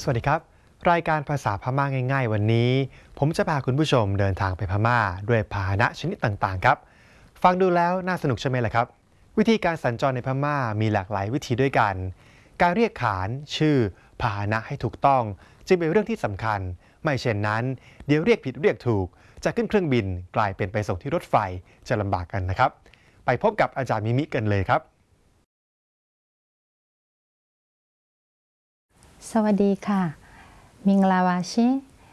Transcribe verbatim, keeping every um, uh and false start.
สวัสดีครับรายการภาษาพม่าง่ายๆวันนี้ผมจะพาคุณผู้ชมเดินทางไปพม่าด้วยพาหนะชนิดต่างๆครับฟังดูแล้วน่าสนุกใช่ไหมล่ะครับวิธีการสัญจรในพม่ามีหลากหลายวิธีด้วยกันการเรียกขานชื่อพาหนะให้ถูกต้องจึงเป็นเรื่องที่สำคัญไม่เช่นนั้นเดี๋ยวเรียกผิดเรียกถูกจะขึ้นเครื่องบินกลายเป็นไปส่งที่รถไฟจะลำบากกันนะครับไปพบกับอาจารย์มิมิกันเลยครับสวัสดีค่ะมิงลาวาชิ